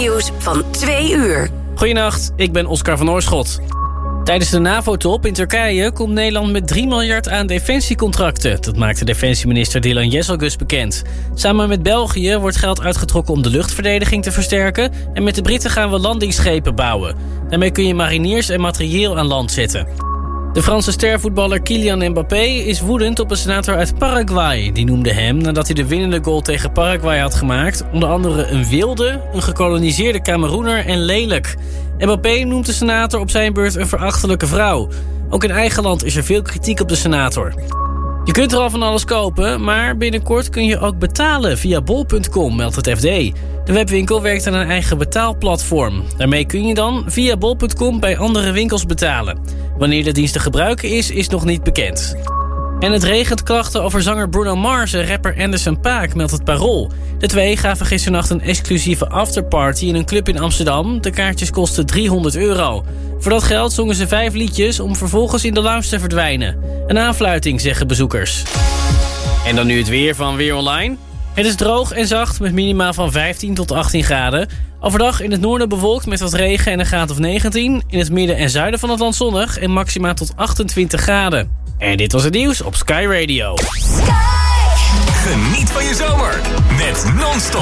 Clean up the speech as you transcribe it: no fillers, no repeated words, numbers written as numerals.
nieuws van 2 uur. Goedenacht, ik ben Oscar van Oorschot. Tijdens de NAVO-top in Turkije komt Nederland met 3 miljard aan defensiecontracten. Dat maakte defensieminister Dylan Jezelgus bekend. Samen met België wordt geld uitgetrokken om de luchtverdediging te versterken. En met de Britten gaan we landingsschepen bouwen. Daarmee kun je mariniers en materieel aan land zetten. De Franse stervoetballer Kylian Mbappé is woedend op een senator uit Paraguay. Die noemde hem, nadat hij de winnende goal tegen Paraguay had gemaakt, onder andere een wilde, een gekoloniseerde Kameroener en lelijk. Mbappé noemt de senator op zijn beurt een verachtelijke vrouw. Ook in eigen land is er veel kritiek op de senator. Je kunt er al van alles kopen, maar binnenkort kun je ook betalen via bol.com, meldt het FD. De webwinkel werkt aan een eigen betaalplatform. Daarmee kun je dan via bol.com bij andere winkels betalen. Wanneer de dienst te gebruiken is nog niet bekend. En het regent klachten over zanger Bruno Mars en rapper Anderson .Paak, meldt het Parool. De twee gaven gisternacht een exclusieve afterparty in een club in Amsterdam. De kaartjes kosten €300. Voor dat geld zongen ze 5 liedjes om vervolgens in de lounge te verdwijnen. Een aanfluiting, zeggen bezoekers. En dan nu het weer van Weer Online. Het is droog en zacht met minima van 15 tot 18 graden. Overdag in het noorden bewolkt met wat regen en een graad of 19. In het midden en zuiden van het land zonnig en maxima tot 28 graden. En dit was het nieuws op Sky Radio. Geniet van je zomer met Non-Stop